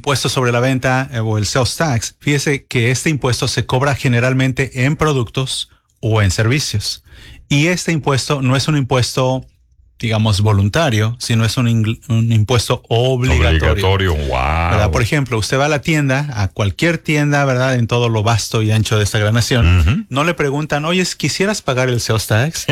impuesto sobre la venta o el sales tax, fíjese que este impuesto se cobra generalmente en productos o en servicios. Y este impuesto no es un impuesto, digamos, voluntario, sino es un impuesto obligatorio. Wow. ¿Verdad? Por ejemplo, usted va a la tienda, a cualquier tienda, ¿verdad? En todo lo vasto y ancho de esta gran nación, no le preguntan, oye, ¿quisieras pagar el sales tax?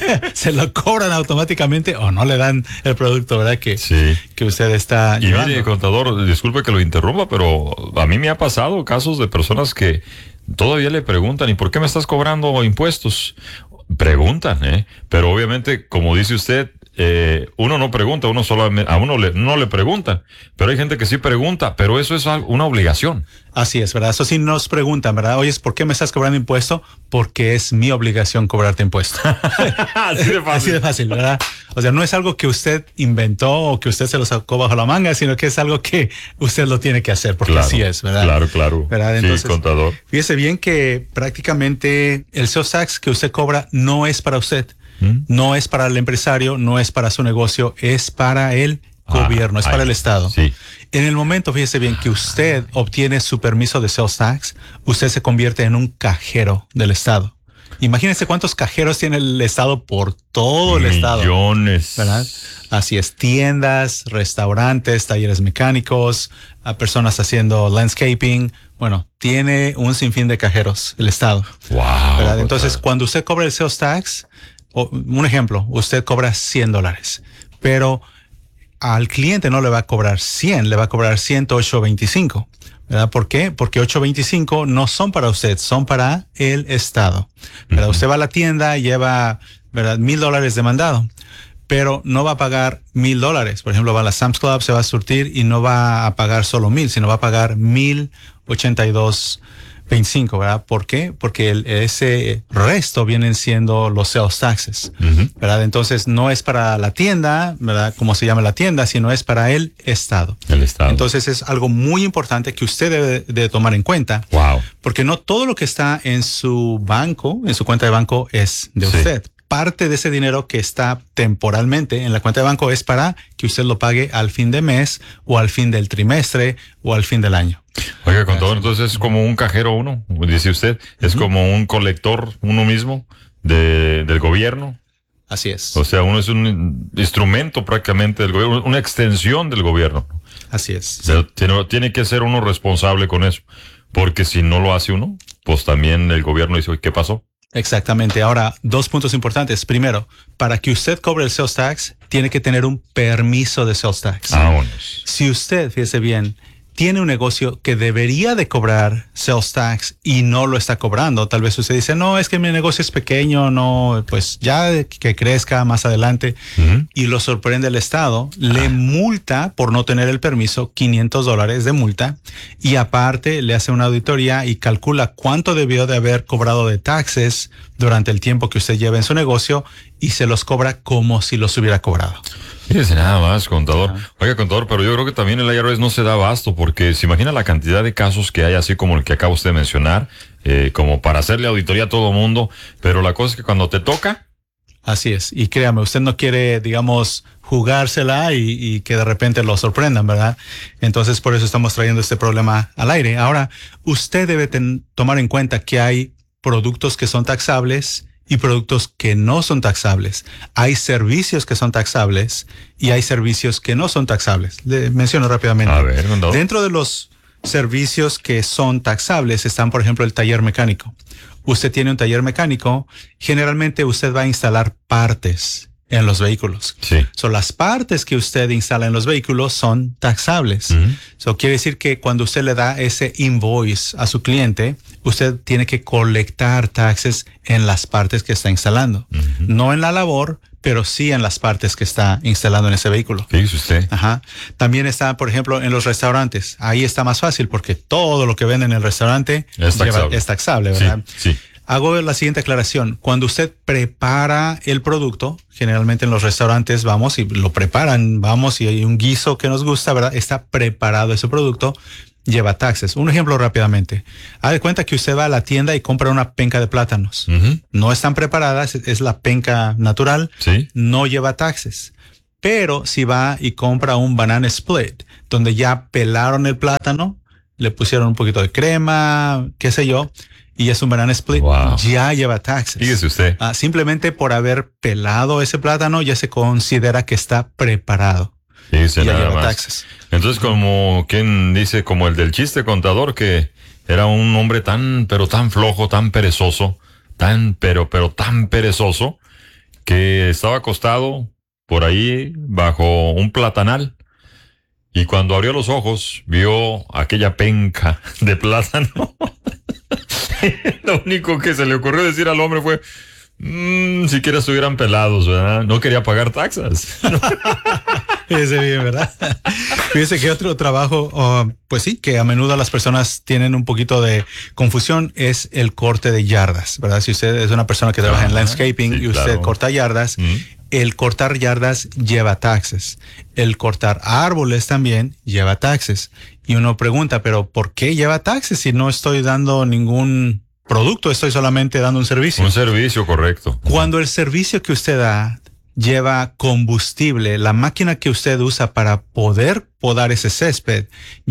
Se lo cobran automáticamente o no le dan el producto, ¿verdad? Que usted está llevando. Mire, contador, disculpe que lo interrumpa, pero a mí me ha pasado casos de personas que todavía le preguntan, ¿y por qué me estás cobrando impuestos? Preguntan, pero obviamente, como dice usted, uno no pregunta, uno solamente, a uno no le pregunta, pero hay gente que sí pregunta, pero eso es una obligación. Así es, ¿verdad? Eso sí nos preguntan, ¿verdad? Oye, ¿por qué me estás cobrando impuesto? Porque es mi obligación cobrarte impuesto. Así de fácil. Así de fácil, ¿verdad? O sea, no es algo que usted inventó o que usted se lo sacó bajo la manga, sino que es algo que usted lo tiene que hacer, porque así es, ¿verdad? Claro. ¿Verdad? Entonces, sí, contador. Fíjese bien que prácticamente el sales tax que usted cobra no es para usted, no es para el empresario, no es para su negocio, es para el gobierno, es para el Estado. Sí. En el momento, fíjese bien, que usted obtiene su permiso de sales tax, usted se convierte en un cajero del Estado. Imagínense cuántos cajeros tiene el Estado por todo el Estado. Millones. ¿Verdad? Así es, tiendas, restaurantes, talleres mecánicos, a personas haciendo landscaping. Bueno, tiene un sinfín de cajeros el Estado. Wow. ¿Verdad? Entonces, cuando usted cobra el sales tax, un ejemplo, usted cobra $100, pero al cliente no le va a cobrar 100, le va a cobrar 108.25. ¿Verdad? ¿Por qué? Porque 8.25 no son para usted, son para el Estado. ¿Verdad? Usted va a la tienda y lleva, ¿verdad?, $1,000 de mandado, pero no va a pagar $1,000. Por ejemplo, va a la Sam's Club, se va a surtir y no va a pagar solo 1,000, sino va a pagar 1,082.25, ¿verdad? ¿Por qué? Porque ese resto vienen siendo los sales taxes, ¿verdad? Entonces no es para la tienda, ¿verdad?, como se llama la tienda, sino es para el Estado. El Estado. Entonces es algo muy importante que usted debe de tomar en cuenta. Wow. Porque no todo lo que está en su banco, en su cuenta de banco, es de usted. Parte de ese dinero que está temporalmente en la cuenta de banco es para que usted lo pague al fin de mes o al fin del trimestre o al fin del año. Oiga, contador, entonces es como un cajero uno, dice usted, es como un colector uno mismo del gobierno. Así es. O sea, uno es un instrumento prácticamente del gobierno, una extensión del gobierno. Así es. O sea, tiene que ser uno responsable con eso, porque si no lo hace uno, pues también el gobierno dice, ¿qué pasó? Exactamente. Ahora, 2 puntos importantes. Primero, para que usted cobre el sales tax, tiene que tener un permiso de sales tax. Vámonos. Si usted, fíjese bien, tiene un negocio que debería de cobrar sales tax y no lo está cobrando, tal vez usted dice, no, es que mi negocio es pequeño, no, pues ya que crezca más adelante, y lo sorprende el Estado, le multa por no tener el permiso, $500 de multa, y aparte le hace una auditoría y calcula cuánto debió de haber cobrado de taxes durante el tiempo que usted lleva en su negocio y se los cobra como si los hubiera cobrado. Fíjese nada más, contador. Oiga, contador, pero yo creo que también el IRS no se da abasto, porque se imagina la cantidad de casos que hay, así como el que acaba usted de mencionar, como para hacerle auditoría a todo mundo, pero la cosa es que cuando te toca... Así es, y créame, usted no quiere, digamos, jugársela y que de repente lo sorprendan, ¿verdad? Entonces, por eso estamos trayendo este problema al aire. Ahora, usted debe tomar en cuenta que hay productos que son taxables y productos que no son taxables. Hay servicios que son taxables y hay servicios que no son taxables. Le menciono rápidamente. A ver, ¿no? Dentro de los servicios que son taxables están, por ejemplo, el taller mecánico. Usted tiene un taller mecánico, generalmente usted va a instalar partes en los vehículos. Sí. So, las partes que usted instala en los vehículos son taxables. So, quiere decir que cuando usted le da ese invoice a su cliente, usted tiene que colectar taxes en las partes que está instalando. No en la labor, pero sí en las partes que está instalando en ese vehículo. Fíjese usted. Ajá. También está, por ejemplo, en los restaurantes. Ahí está más fácil porque todo lo que venden en el restaurante es taxable, ¿verdad? Sí. Hago la siguiente aclaración. Cuando usted prepara el producto, generalmente en los restaurantes vamos y lo preparan, vamos y hay un guiso que nos gusta, ¿verdad? Está preparado ese producto, lleva taxes. Un ejemplo rápidamente. Haz de cuenta que usted va a la tienda y compra una penca de plátanos. No están preparadas, es la penca natural, Sí. no lleva taxes. Pero si va y compra un banana split, donde ya pelaron el plátano, le pusieron un poquito de crema, qué sé yo, y es un banana split, ya lleva taxes. Fíjese usted. Simplemente por haber pelado ese plátano ya se considera que está preparado. Dice ya nada lleva más. Taxes. Entonces, como quien dice, como el del chiste contador, que era un hombre pero tan flojo, tan perezoso, pero tan perezoso, que estaba acostado por ahí bajo un platanal. Y cuando abrió los ojos, vio aquella penca de plátano. Lo único que se le ocurrió decir al hombre fue, siquiera estuvieran pelados, ¿verdad? No quería pagar taxas. Fíjese bien, ¿verdad? Fíjese que otro trabajo, pues sí, que a menudo las personas tienen un poquito de confusión, es el corte de yardas, ¿verdad? Si usted es una persona que trabaja en landscaping y usted corta yardas, el cortar yardas lleva taxes. El cortar árboles también lleva taxes. Y uno pregunta, ¿pero por qué lleva taxes si no estoy dando ningún producto? Estoy solamente dando un servicio. Un servicio, correcto. Cuando el servicio que usted da lleva combustible, la máquina que usted usa para poder podar ese césped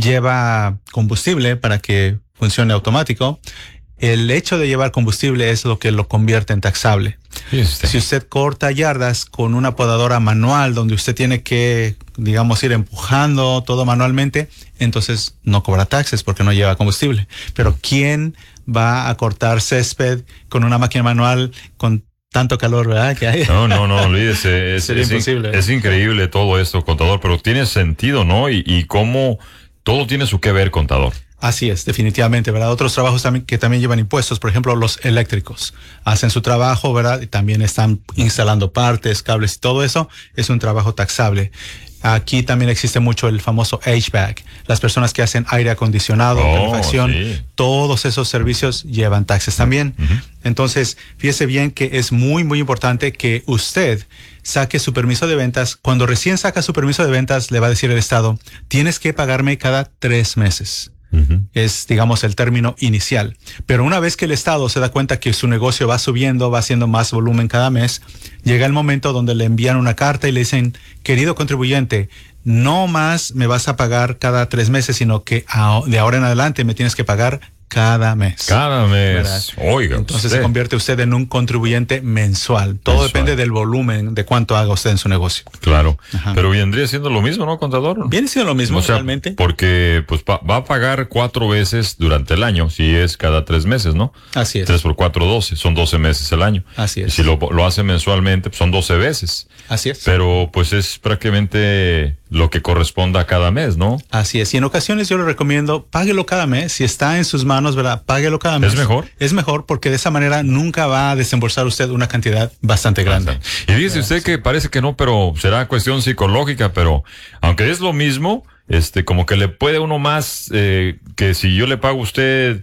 lleva combustible para que funcione automático. El hecho de llevar combustible es lo que lo convierte en taxable. Si usted corta yardas con una podadora manual donde usted tiene que, digamos, ir empujando todo manualmente, entonces no cobra taxes porque no lleva combustible. Pero ¿quién va a cortar césped con una máquina manual con tanto calor, verdad? Que hay. No, olvídese. Sería imposible. Es increíble todo esto, contador, pero tiene sentido, ¿no? Y cómo todo tiene su que ver, contador. Así es, definitivamente, ¿verdad? Otros trabajos también que también llevan impuestos, por ejemplo, los eléctricos hacen su trabajo, ¿verdad? Y también están instalando partes, cables y todo eso es un trabajo taxable. Aquí también existe mucho el famoso HVAC, las personas que hacen aire acondicionado, calefacción, todos esos servicios llevan taxes también. Entonces, fíjese bien que es muy, muy importante que usted saque su permiso de ventas. Cuando recién saca su permiso de ventas, le va a decir el Estado, tienes que pagarme cada 3 meses. Es, digamos, el término inicial. Pero una vez que el Estado se da cuenta que su negocio va subiendo, va haciendo más volumen cada mes, llega el momento donde le envían una carta y le dicen, querido contribuyente, no más me vas a pagar cada 3 meses, sino que de ahora en adelante me tienes que pagar cada mes. Cada mes. ¿Verdad? Oiga. Entonces se convierte usted en un contribuyente mensual. Todo depende del volumen, de cuánto haga usted en su negocio. Claro. Pero vendría siendo lo mismo, ¿no, contador? Viene siendo lo mismo, realmente. Porque pues va a pagar 4 veces durante el año, si es cada 3 meses, ¿no? Así es. 3 por 4, 12. Son 12 meses el año. Así es. Y si lo hace mensualmente, pues son 12 veces. Así es. Pero pues es prácticamente lo que corresponda a cada mes, ¿no? Así es. Y en ocasiones yo le recomiendo, páguelo cada mes. Si está en sus manos, ¿verdad? Páguelo cada mes. ¿Es mejor? Es mejor porque de esa manera nunca va a desembolsar usted una cantidad bastante grande. Y dice usted que parece que no, pero será cuestión psicológica, pero aunque es lo mismo, como que le puede uno más, que si yo le pago a usted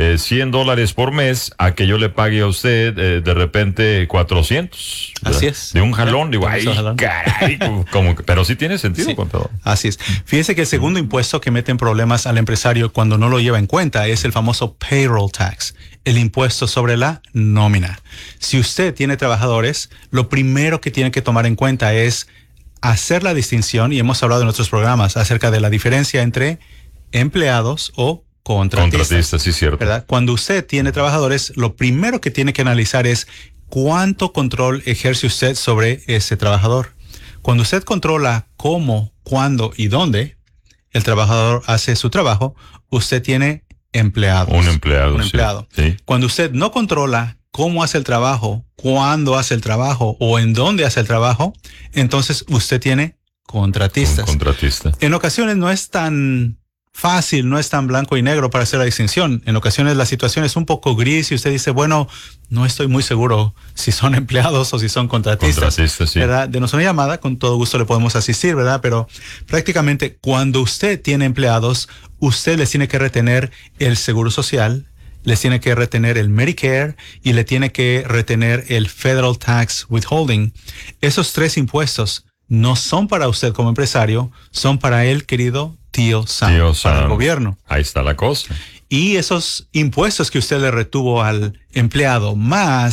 $100 por mes, a que yo le pague a usted de repente 400. ¿verdad? Así es. De un jalón, digo, ay, caray, pero sí tiene sentido, contador. Así es. Fíjese que el segundo impuesto que mete en problemas al empresario cuando no lo lleva en cuenta es el famoso payroll tax, el impuesto sobre la nómina. Si usted tiene trabajadores, lo primero que tiene que tomar en cuenta es hacer la distinción, y hemos hablado en otros programas acerca de la diferencia entre empleados o contratistas, sí, cierto. ¿Verdad? Cuando usted tiene trabajadores, lo primero que tiene que analizar es cuánto control ejerce usted sobre ese trabajador. Cuando usted controla cómo, cuándo y dónde el trabajador hace su trabajo, usted tiene empleados. Un empleado. Sí. Cuando usted no controla cómo hace el trabajo, cuándo hace el trabajo o en dónde hace el trabajo, entonces usted tiene contratistas. Un contratista. En ocasiones no es tan fácil, no es tan blanco y negro para hacer la distinción. En ocasiones la situación es un poco gris y usted dice, bueno, no estoy muy seguro si son empleados o si son contratistas. Sí. ¿Verdad? Denos una llamada, con todo gusto le podemos asistir, ¿verdad? Pero prácticamente cuando usted tiene empleados, usted les tiene que retener el seguro social, les tiene que retener el Medicare y le tiene que retener el Federal Tax Withholding. Esos 3 impuestos no son para usted como empresario, son para el querido tío Sam, para el gobierno. Ahí está la cosa. Y esos impuestos que usted le retuvo al empleado, más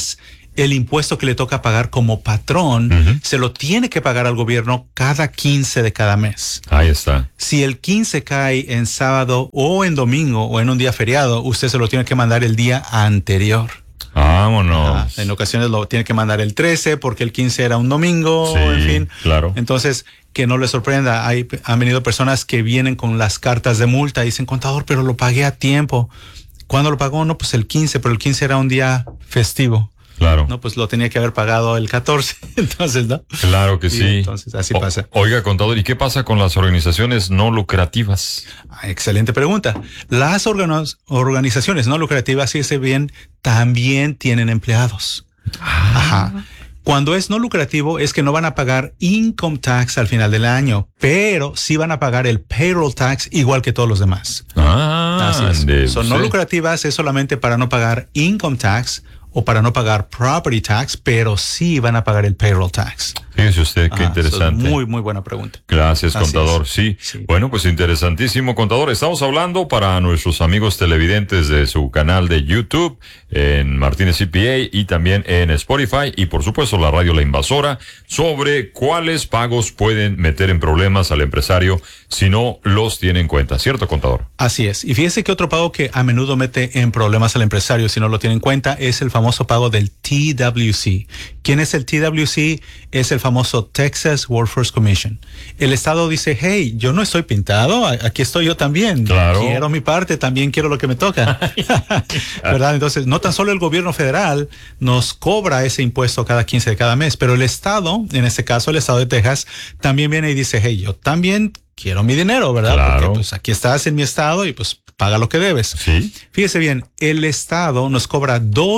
el impuesto que le toca pagar como patrón, se lo tiene que pagar al gobierno cada 15 de cada mes. Ahí está. Si el 15 cae en sábado o en domingo o en un día feriado, usted se lo tiene que mandar el día anterior. Vámonos. En ocasiones lo tiene que mandar el 13 porque el 15 era un domingo, Sí, en fin. claro. Entonces, que no le sorprenda, han venido personas que vienen con las cartas de multa y dicen, contador, pero lo pagué a tiempo. ¿Cuándo lo pagó? No, pues el 15, pero el 15 era un día festivo. Claro. No, pues lo tenía que haber pagado el 14. Entonces, ¿no? Claro que sí. Entonces, así pasa. Oiga, contador, ¿y qué pasa con las organizaciones no lucrativas? Excelente pregunta. Las organizaciones no lucrativas, fíjese bien, también tienen empleados. Ajá. Cuando es no lucrativo es que no van a pagar income tax al final del año, pero sí van a pagar el payroll tax igual que todos los demás. Así es. Son no lucrativas es solamente para no pagar income tax o para no pagar property tax, pero sí van a pagar el payroll tax. Fíjese usted, qué interesante. Muy, muy buena pregunta. Gracias, contador. Sí. Bueno, pues interesantísimo, contador. Estamos hablando para nuestros amigos televidentes de su canal de YouTube, en Martínez CPA y también en Spotify y por supuesto la radio La Invasora, sobre cuáles pagos pueden meter en problemas al empresario si no los tiene en cuenta. ¿Cierto, contador? Así es. Y fíjese que otro pago que a menudo mete en problemas al empresario si no lo tiene en cuenta es el famoso pago del TWC. ¿Quién es el TWC? Es el famoso Texas Workforce Commission. El Estado dice, hey, yo no estoy pintado, aquí estoy yo también. Claro. Quiero mi parte, también quiero lo que me toca. ¿Verdad? Entonces, no tan solo el gobierno federal nos cobra ese impuesto cada 15 de cada mes, pero el Estado, en este caso el Estado de Texas, también viene y dice, hey, yo también quiero mi dinero, ¿verdad? Claro. Porque pues aquí estás en mi estado y pues paga lo que debes. Sí. Fíjese bien, el Estado nos cobra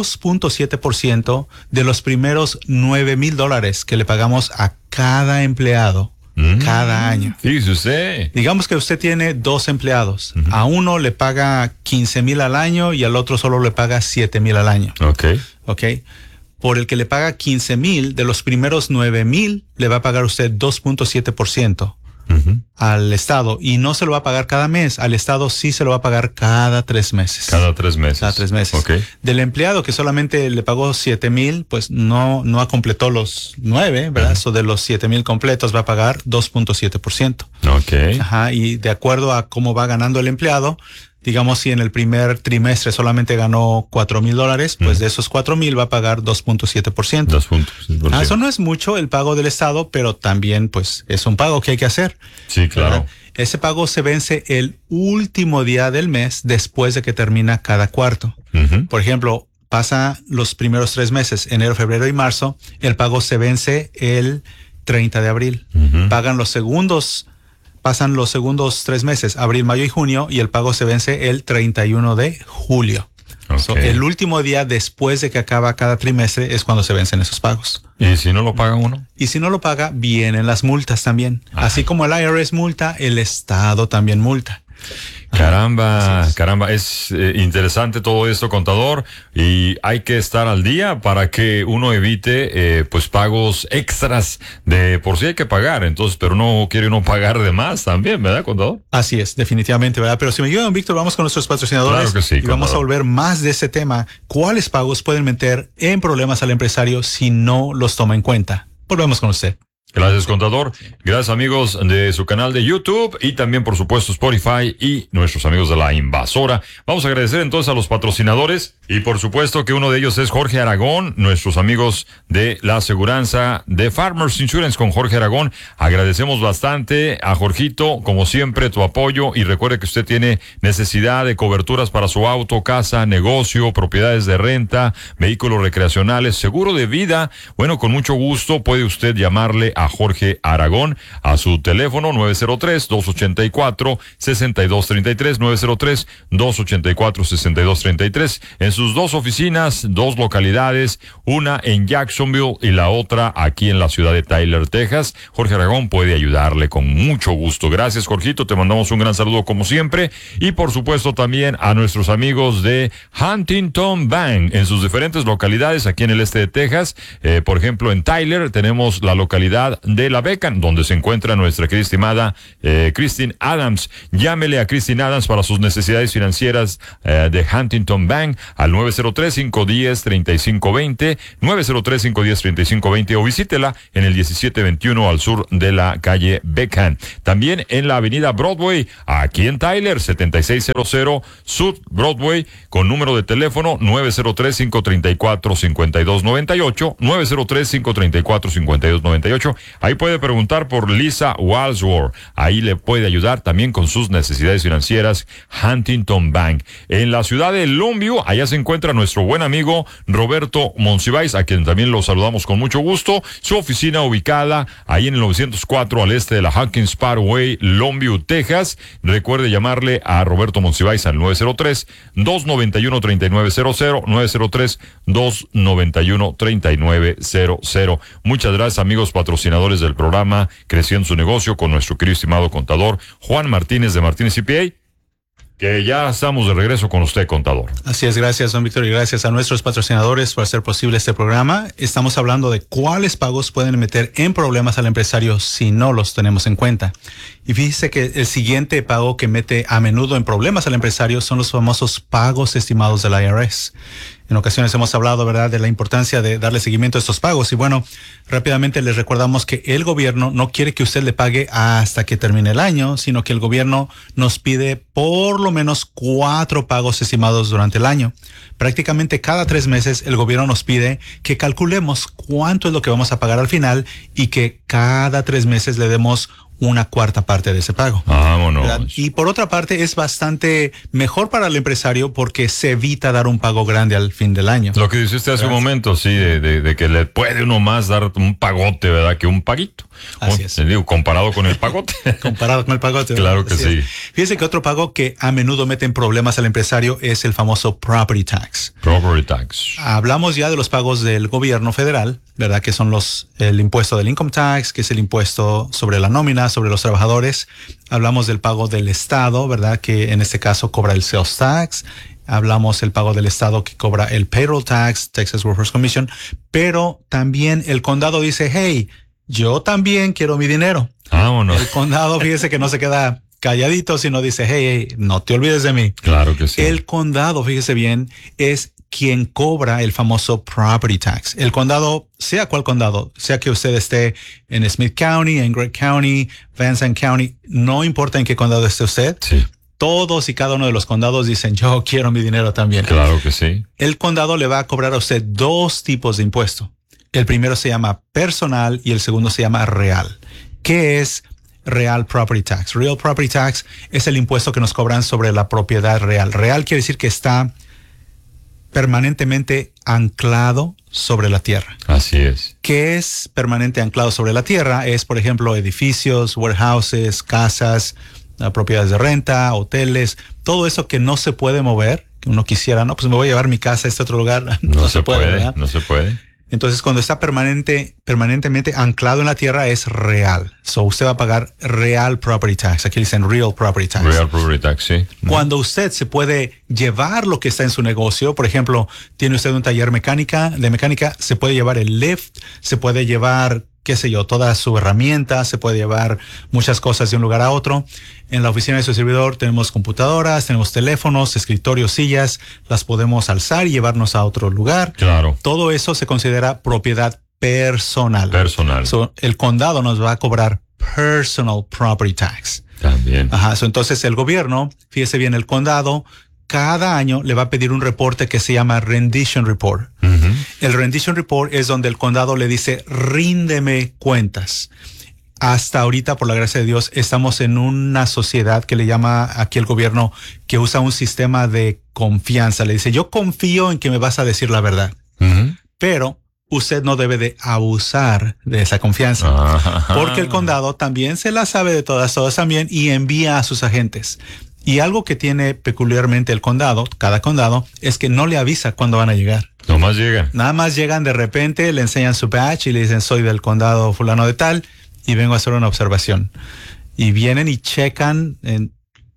2.7% de los primeros $9,000 que le pagamos a cada empleado cada año. Fíjese usted. Digamos que usted tiene 2 empleados. A uno le paga 15,000 al año y al otro solo le paga 7,000 al año. Ok. Por el que le paga 15,000, de los primeros 9,000 le va a pagar usted 2.7%. Al Estado, y no se lo va a pagar cada mes. Al Estado sí se lo va a pagar cada 3 meses. Cada 3 meses. Cada 3 meses. Okay. Del empleado que solamente le pagó 7,000, pues no completó los 9, ¿verdad? So de los 7,000 completos va a pagar 2.7%. Ok. Ajá, y de acuerdo a cómo va ganando el empleado, digamos, si en el primer trimestre solamente ganó $4,000, pues de esos 4,000 va a pagar 2.7%. 2.7%. Eso no es mucho el pago del Estado, pero también, pues, es un pago que hay que hacer. Sí, claro. ¿Verdad? Ese pago se vence el último día del mes después de que termina cada cuarto. Por ejemplo, pasa los primeros 3 meses, enero, febrero y marzo, el pago se vence el 30 de abril. Pasan los segundos 3 meses, abril, mayo y junio, y el pago se vence el 31 de julio. Okay. So, el último día después de que acaba cada trimestre es cuando se vencen esos pagos. ¿Y si no lo paga uno? Y si no lo paga, vienen las multas también. Así como el IRS multa, el Estado también multa. Caramba, es interesante todo esto, contador, y hay que estar al día para que uno evite pues pagos extras de por sí hay que pagar, entonces, pero no quiere uno pagar de más también, ¿verdad, contador? Así es, definitivamente, ¿verdad? Pero si me ayudan, Víctor, vamos con nuestros patrocinadores. Claro que sí, y vamos contador. a volver más de ese tema. ¿Cuáles pagos pueden meter en problemas al empresario si no los toma en cuenta? Volvemos con usted. Gracias, contador. Gracias, amigos de su canal de YouTube y también, por supuesto, Spotify y nuestros amigos de La Invasora. Vamos a agradecer entonces a los patrocinadores y, por supuesto, que uno de ellos es Jorge Aragón, nuestros amigos de la aseguranza de Farmers Insurance con Jorge Aragón. Agradecemos bastante a Jorgito, como siempre, tu apoyo y recuerde que usted tiene necesidad de coberturas para su auto, casa, negocio, propiedades de renta, vehículos recreacionales, seguro de vida. Bueno, con mucho gusto puede usted llamarle a Jorge Aragón a su teléfono 903-284-6233, 903-284-6233, en sus 2 oficinas, 2 localidades, una en Jacksonville y la otra aquí en la ciudad de Tyler, Texas. Jorge Aragón puede ayudarle con mucho gusto. Gracias, Jorgito, te mandamos un gran saludo como siempre y por supuesto también a nuestros amigos de Huntington Bank en sus diferentes localidades aquí en el este de Texas. Por ejemplo, en Tyler tenemos la localidad ciudad de la Beacon, donde se encuentra nuestra querida estimada Christine Adams. Llámele a Christine Adams para sus necesidades financieras de Huntington Bank al 903-510-3520, 903-510-3520, o visítela en el 1721 al sur de la calle Beacon. También en la avenida Broadway, aquí en Tyler, 7600 South Broadway, con número de teléfono 903-534-5298, 903-534-5298. Ahí puede preguntar por Lisa Walsworth. Ahí le puede ayudar también con sus necesidades financieras Huntington Bank. En la ciudad de Longview, allá se encuentra nuestro buen amigo Roberto Monsiváis, a quien también lo saludamos con mucho gusto. Su oficina ubicada ahí en el 904 al este de la Hawkins Parkway, Longview, Texas. Recuerde llamarle a Roberto Monsiváis al 903-291-3900, 903-291-3900. Muchas gracias, amigos patrocinadores del programa Creciendo su Negocio, con nuestro querido estimado contador Juan Martínez de Martínez CPA, que ya estamos de regreso con usted, contador. Así es, gracias, don Víctor, y gracias a nuestros patrocinadores por hacer posible este programa. Estamos hablando de cuáles pagos pueden meter en problemas al empresario si no los tenemos en cuenta. Y fíjese que el siguiente pago que mete a menudo en problemas al empresario son los famosos pagos estimados del IRS. En ocasiones hemos hablado, ¿verdad?, de la importancia de darle seguimiento a estos pagos. Y bueno, rápidamente les recordamos que el gobierno no quiere que usted le pague hasta que termine el año, sino que el gobierno nos pide por lo menos 4 pagos estimados durante el año. Prácticamente cada 3 meses el gobierno nos pide que calculemos cuánto es lo que vamos a pagar al final y que cada 3 meses le demos una cuarta parte de ese pago. Vámonos. ¿Verdad? Y por otra parte es bastante mejor para el empresario porque se evita dar un pago grande al fin del año. Lo que dice usted hace un momento, sí, de que le puede uno más dar un pagote, ¿verdad?, que un paguito. Así es. Digo, comparado con el pagote. Comparado con el pagote. Claro que sí. Fíjese que otro pago que a menudo mete en problemas al empresario es el famoso property tax. Property tax. Hablamos ya de los pagos del gobierno federal, ¿verdad? Que son el impuesto del income tax, que es el impuesto sobre la nómina, sobre los trabajadores. Hablamos del pago del Estado, ¿verdad? Que en este caso cobra el sales tax. Hablamos del pago del Estado que cobra el payroll tax, Texas Workers Commission. Pero también el condado dice, hey, yo también quiero mi dinero. Vámonos. El condado, fíjese que no se queda calladito, sino dice, hey, no te olvides de mí. Claro que sí. El condado, fíjese bien, es quien cobra el famoso property tax. El condado, sea cual condado, sea que usted esté en Smith County, en Gregg County, Van Zandt County, no importa en qué condado esté usted. Sí. Todos y cada uno de los condados dicen, yo quiero mi dinero también. Claro que sí. El condado le va a cobrar a usted 2 tipos de impuesto. El primero se llama personal y el segundo se llama real. ¿Qué es real property tax? Real property tax es el impuesto que nos cobran sobre la propiedad real. Real quiere decir que está permanentemente anclado sobre la tierra. Así es. ¿Qué es permanente anclado sobre la tierra? Es, por ejemplo, edificios, warehouses, casas, propiedades de renta, hoteles, todo eso que no se puede mover, que uno quisiera, no, pues me voy a llevar mi casa a este otro lugar. No se puede, ¿verdad? no se puede. Entonces, cuando está permanentemente anclado en la tierra es real. So, usted va a pagar real property tax. Aquí dicen real property tax. Real property tax, sí. Cuando usted se puede llevar lo que está en su negocio, por ejemplo, tiene usted un taller de mecánica, se puede llevar el lift, se puede llevar, qué sé yo, toda su herramienta, se puede llevar muchas cosas de un lugar a otro. En la oficina de su servidor tenemos computadoras, tenemos teléfonos, escritorios, sillas, las podemos alzar y llevarnos a otro lugar. Claro. Todo eso se considera propiedad personal. Personal. So, el condado nos va a cobrar personal property tax. También. Ajá. So, entonces el gobierno, fíjese bien, el condado cada año le va a pedir un reporte que se llama Rendition Report. Uh-huh. El Rendition Report es donde el condado le dice, ríndeme cuentas. Hasta ahorita, por la gracia de Dios, estamos en una sociedad que le llama aquí el gobierno, que usa un sistema de confianza. Le dice, yo confío en que me vas a decir la verdad, Uh-huh. pero usted no debe de abusar de esa confianza, porque el condado también se la sabe de todas también y envía a sus agentes. Y algo que tiene peculiarmente el condado, cada condado, es que no le avisa cuándo van a llegar. Nomás llegan. Nada más llegan de repente, le enseñan su badge y le dicen, soy del condado fulano de tal y vengo a hacer una observación. Y vienen y checan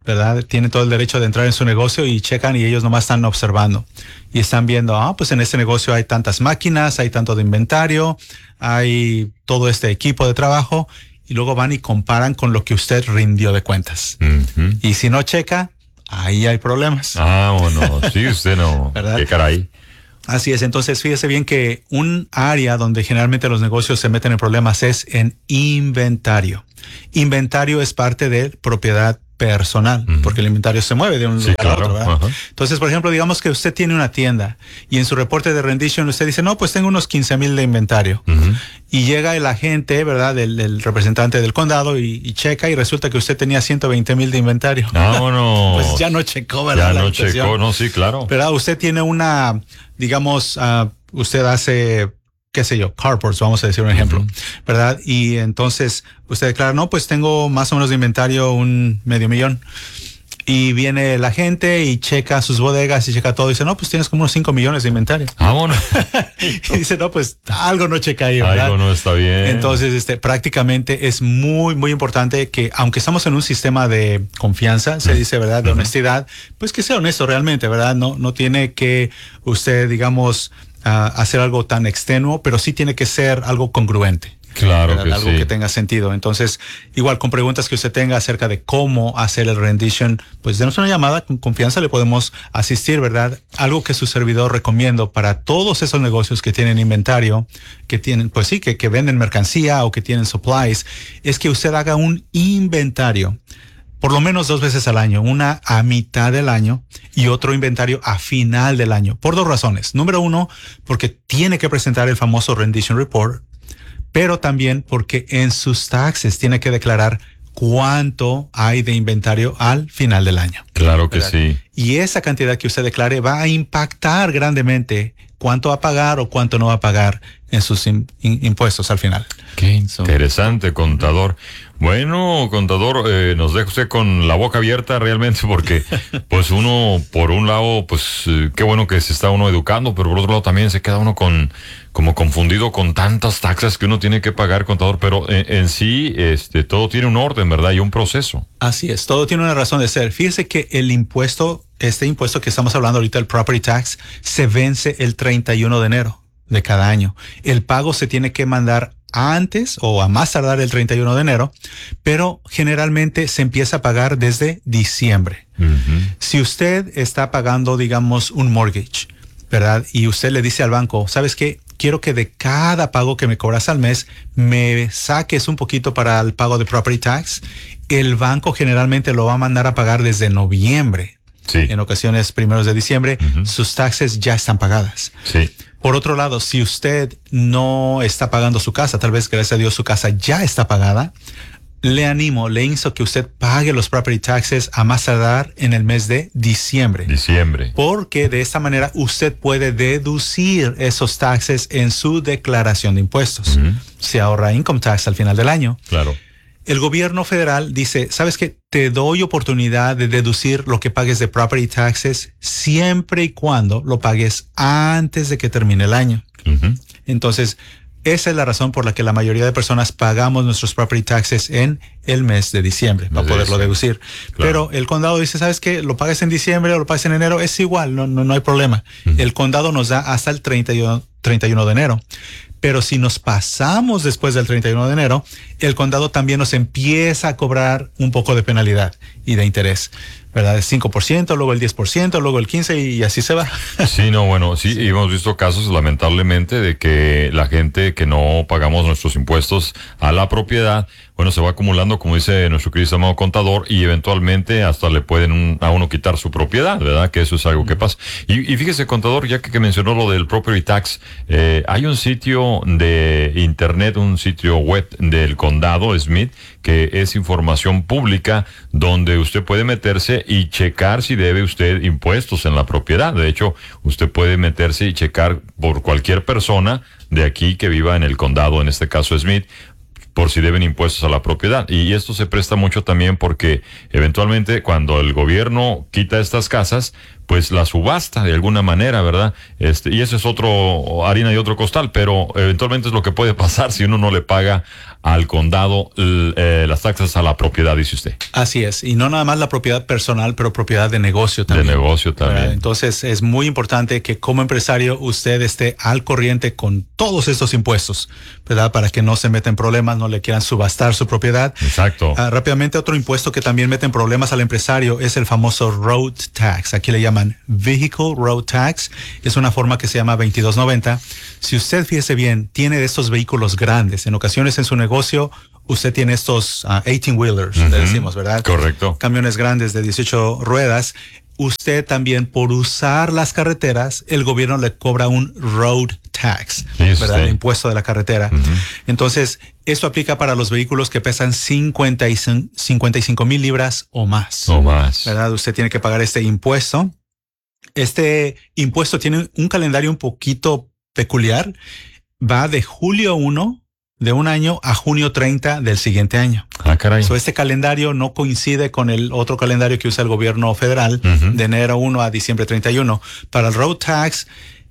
¿verdad? Tienen todo el derecho de entrar en su negocio y checan y ellos nomás están observando. Y están viendo, pues en este negocio hay tantas máquinas, hay tanto de inventario, hay todo este equipo de trabajo, y luego van y comparan con lo que usted rindió de cuentas. Uh-huh. Y si no checa, ahí hay problemas. Bueno, sí, usted no. ¿Verdad? Qué caray. Así es, entonces fíjese bien que un área donde generalmente los negocios se meten en problemas es en inventario. Inventario es parte de propiedad personal, porque el inventario se mueve de un lugar a otro, ¿verdad? Uh-huh. Entonces, por ejemplo, digamos que usted tiene una tienda y en su reporte de rendition usted dice, no, pues tengo unos 15,000 de inventario. Uh-huh. Y llega el agente, ¿verdad? El representante del condado y checa y resulta que usted tenía 120,000 de inventario. No. Pues ya no checó, ¿verdad? Ya no checó, no, sí, claro. ¿Verdad? Usted tiene una, digamos, usted hace, qué sé yo, carports, vamos a decir un ejemplo, ¿verdad? Y entonces usted declara, no, pues tengo más o menos de inventario un $500,000. Y viene la gente y checa sus bodegas y checa todo y dice, no, pues tienes como unos 5 millones de inventario. Bueno. Y dice, no, pues algo no checa ahí, ¿verdad? Algo no está bien. Entonces, prácticamente es muy, muy importante que, aunque estamos en un sistema de confianza, se dice, ¿verdad? De honestidad, pues que sea honesto realmente, ¿verdad? No tiene que usted, digamos, hacer algo tan extenuo, pero sí tiene que ser algo congruente. Claro, ¿verdad? Que algo que tenga sentido. Entonces, igual con preguntas que usted tenga acerca de cómo hacer el rendition, pues denos una llamada, con confianza le podemos asistir, ¿verdad? Algo que su servidor recomiendo para todos esos negocios que tienen inventario, que tienen, pues sí, que venden mercancía o que tienen supplies, es que usted haga un inventario. Por lo menos 2 veces al año, una a mitad del año y otro inventario a final del año, por 2 razones. Número 1, porque tiene que presentar el famoso rendition report, pero también porque en sus taxes tiene que declarar cuánto hay de inventario al final del año. Claro que sí. Y esa cantidad que usted declare va a impactar grandemente cuánto va a pagar o cuánto no va a pagar en sus impuestos al final. Qué interesante, contador. Bueno, contador, nos deja usted con la boca abierta realmente porque pues uno, por un lado, pues qué bueno que se está uno educando, pero por otro lado también se queda uno como confundido con tantas taxas que uno tiene que pagar, contador, pero en sí todo tiene un orden, ¿verdad? Y un proceso. Así es, todo tiene una razón de ser. Fíjese que el impuesto, este impuesto que estamos hablando ahorita, el property tax, se vence el 31 de enero de cada año. El pago se tiene que mandar antes o a más tardar el 31 de enero, pero generalmente se empieza a pagar desde diciembre. Uh-huh. Si usted está pagando, digamos, un mortgage, ¿verdad? Y usted le dice al banco, ¿sabes qué? Quiero que de cada pago que me cobras al mes, me saques un poquito para el pago de property tax. El banco generalmente lo va a mandar a pagar desde noviembre. Sí. En ocasiones primeros de diciembre, sus taxes ya están pagadas. Sí. Por otro lado, si usted no está pagando su casa, tal vez gracias a Dios su casa ya está pagada, le insto que usted pague los property taxes a más tardar en el mes de diciembre. Porque de esta manera usted puede deducir esos taxes en su declaración de impuestos. Uh-huh. Se ahorra income tax al final del año. Claro. El gobierno federal dice, ¿sabes qué? Te doy oportunidad de deducir lo que pagues de property taxes siempre y cuando lo pagues antes de que termine el año. Uh-huh. Entonces, esa es la razón por la que la mayoría de personas pagamos nuestros property taxes en el mes de diciembre para poderlo deducir. Claro. Pero el condado dice, ¿sabes qué? Lo pagues en diciembre o lo pagues en enero, es igual, no hay problema. Uh-huh. El condado nos da hasta el 31 de enero. Pero si nos pasamos después del 31 de enero, el condado también nos empieza a cobrar un poco de penalidad y de interés, ¿verdad? El 5%, luego el 10%, luego el 15% y así se va. Sí, sí, hemos visto casos lamentablemente de que la gente que no pagamos nuestros impuestos a la propiedad, bueno, se va acumulando, como dice nuestro querido amado contador, y eventualmente hasta le pueden a uno quitar su propiedad, ¿verdad? Que eso es algo que pasa. Y fíjese, contador, ya que mencionó lo del property tax, hay un sitio de internet, un sitio web del condado Smith, que es información pública, donde usted puede meterse y checar si debe usted impuestos en la propiedad. De hecho, usted puede meterse y checar por cualquier persona de aquí que viva en el condado, en este caso Smith, por si deben impuestos a la propiedad. Y esto se presta mucho también porque eventualmente cuando el gobierno quita estas casas, pues la subasta de alguna manera, ¿verdad? Y eso es otro harina y otro costal, pero eventualmente es lo que puede pasar si uno no le paga al condado las taxas a la propiedad, dice usted. Así es, y no nada más la propiedad personal, pero propiedad de negocio también. De negocio también. Entonces es muy importante que como empresario usted esté al corriente con todos estos impuestos, ¿verdad? Para que no se meta en problemas, no le quieran subastar su propiedad. Exacto. Rápidamente, otro impuesto que también mete en problemas al empresario es el famoso road tax. Aquí le llaman Vehicle Road Tax. Es una forma que se llama 2290. Si usted, fíjese bien, tiene de estos vehículos grandes, en ocasiones en su negocio, usted tiene estos 18-wheelers, le decimos, ¿verdad? Correcto. Camiones grandes de 18 ruedas. Usted también, por usar las carreteras, el gobierno le cobra un road tax, ¿verdad? El impuesto de la carretera. Entonces, esto aplica para los vehículos que pesan 55,000 libras o más. ¿Verdad? Usted tiene que pagar este impuesto. Este impuesto tiene un calendario un poquito peculiar. Va de julio 1 de un año a junio 30 del siguiente año. Caray. Este calendario no coincide con el otro calendario que usa el gobierno federal, de enero 1 a diciembre 31. Para el road tax,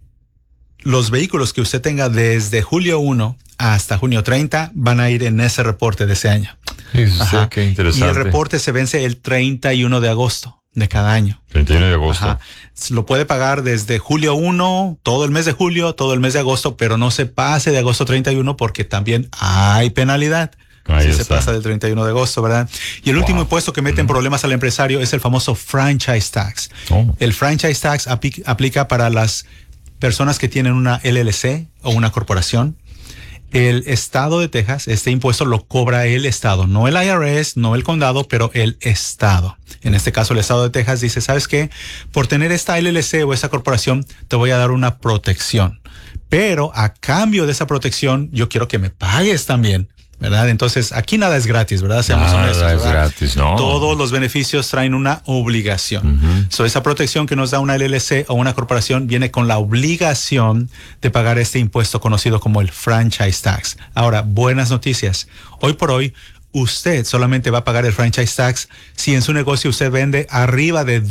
los vehículos que usted tenga desde julio 1 hasta junio 30 van a ir en ese reporte de ese año. Sí, qué interesante. Y el reporte se vence el 31 de agosto de cada año. 31 de agosto. Ajá. Lo puede pagar desde julio 1, todo el mes de julio, todo el mes de agosto, pero no se pase de agosto 31 porque también hay penalidad. Si se pasa del 31 de agosto, ¿verdad? Y el último impuesto que mete en problemas al empresario es el famoso franchise tax. El franchise tax aplica para las personas que tienen una LLC o una corporación. El estado de Texas, este impuesto lo cobra el estado, no el IRS, no el condado, pero el estado. En este caso, el estado de Texas dice, ¿sabes qué? Por tener esta LLC o esta corporación, te voy a dar una protección. Pero a cambio de esa protección, yo quiero que me pagues también, ¿verdad? Entonces, aquí nada es gratis, ¿verdad? Seamos honestos, ¿verdad? Nada es gratis, no. Todos los beneficios traen una obligación. Esa protección que nos da una LLC o una corporación viene con la obligación de pagar este impuesto conocido como el franchise tax. Ahora, buenas noticias. Hoy por hoy, usted solamente va a pagar el franchise tax si en su negocio usted vende arriba de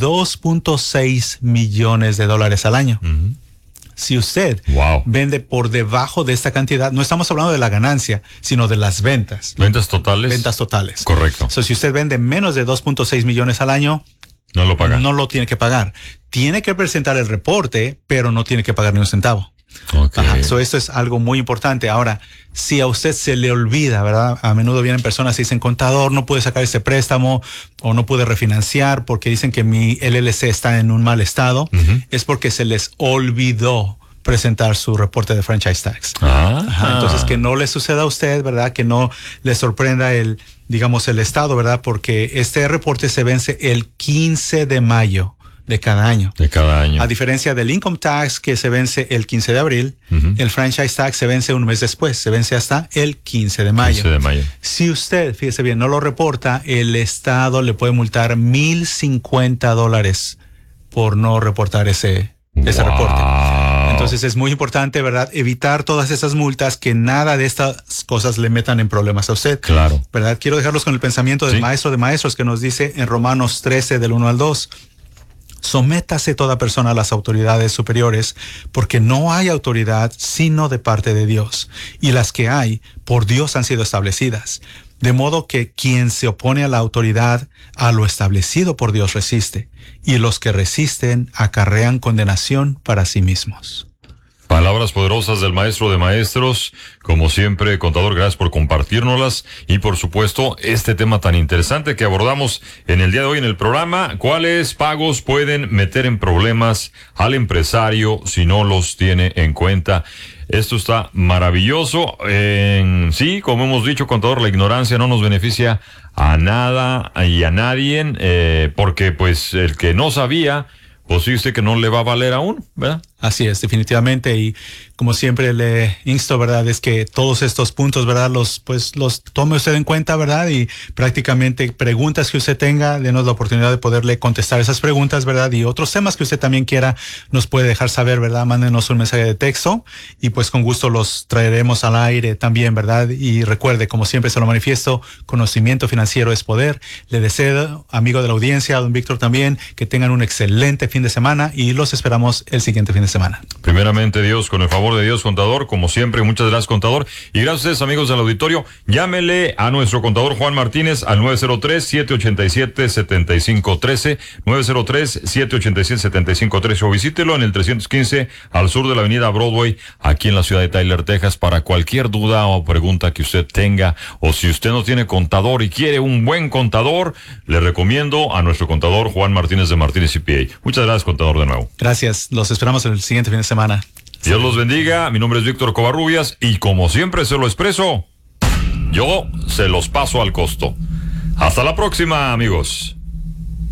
$2.6 millones al año. Si usted vende por debajo de esta cantidad, no estamos hablando de la ganancia, sino de las ventas. ¿Ventas totales? Ventas totales. Correcto. Si usted vende menos de 2.6 millones al año, no lo paga. No lo tiene que pagar. Tiene que presentar el reporte, pero no tiene que pagar ni un centavo. Esto es algo muy importante. Ahora, si a usted se le olvida, ¿verdad? A menudo vienen personas y dicen, contador, no pude sacar ese préstamo o no pude refinanciar porque dicen que mi LLC está en un mal estado. Es porque se les olvidó presentar su reporte de franchise tax. Entonces, que no le suceda a usted, ¿verdad? Que no le sorprenda el estado, ¿verdad? Porque este reporte se vence el 15 de mayo. De cada año. A diferencia del income tax que se vence el 15 de abril, el franchise tax se vence un mes después, se vence hasta el 15 de mayo. Si usted, fíjese bien, no lo reporta, el estado le puede multar $1,050 por no reportar ese reporte. Entonces es muy importante, ¿verdad? Evitar todas esas multas, que nada de estas cosas le metan en problemas a usted. Claro. ¿Verdad? Quiero dejarlos con el pensamiento del maestro de maestros que nos dice en Romanos 13 del 1 al 2. Sométase toda persona a las autoridades superiores, porque no hay autoridad sino de parte de Dios, y las que hay, por Dios han sido establecidas. De modo que quien se opone a la autoridad, a lo establecido por Dios resiste, y los que resisten acarrean condenación para sí mismos. Palabras poderosas del maestro de maestros. Como siempre, contador, gracias por compartirnoslas y, por supuesto, este tema tan interesante que abordamos en el día de hoy en el programa. ¿Cuáles pagos pueden meter en problemas al empresario si no los tiene en cuenta? Esto está maravilloso. Sí, como hemos dicho, contador, la ignorancia no nos beneficia a nada y a nadie, porque pues el que no sabía, pues sí, usted que no le va a valer a uno, ¿verdad? Así es, definitivamente. Y como siempre le insto, ¿verdad? Es que todos estos puntos, ¿verdad? Los tome usted en cuenta, ¿verdad? Y prácticamente preguntas que usted tenga, denos la oportunidad de poderle contestar esas preguntas, ¿verdad? Y otros temas que usted también quiera, nos puede dejar saber, ¿verdad? Mándenos un mensaje de texto y pues con gusto los traeremos al aire también, ¿verdad? Y recuerde, como siempre se lo manifiesto, conocimiento financiero es poder. Le deseo, amigo de la audiencia, a don Víctor también, que tengan un excelente fin de semana y los esperamos el siguiente fin de semana. Primeramente Dios, con el favor de Dios, contador, como siempre, muchas gracias, contador, y gracias a ustedes, amigos del auditorio. Llámele a nuestro contador Juan Martínez al 903-787-7513, 903-787-7513, o visítelo en el 315 al sur de la avenida Broadway, aquí en la ciudad de Tyler, Texas, para cualquier duda o pregunta que usted tenga, o si usted no tiene contador y quiere un buen contador, le recomiendo a nuestro contador Juan Martínez de Martínez CPA. Muchas gracias, contador, de nuevo. Gracias, los esperamos el siguiente fin de semana. Dios los bendiga, mi nombre es Víctor Covarrubias y como siempre se lo expreso, yo se los paso al costo. Hasta la próxima, amigos.